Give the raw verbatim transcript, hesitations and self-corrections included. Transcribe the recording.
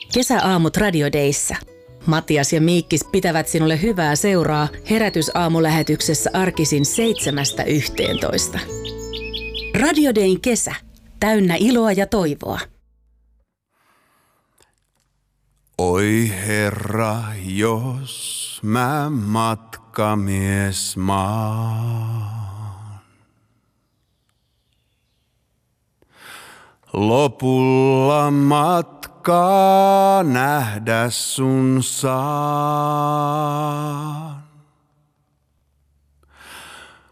Kesäaamut Radio Dayssä. Matias ja Miikkis pitävät sinulle hyvää seuraa herätysaamulähetyksessä arkisin seitsemästä yhteentoista. Radio Dayn kesä. Täynnä iloa ja toivoa. Oi Herra, jos mä matkamies maan, lopulla matkaa nähdä sun saa.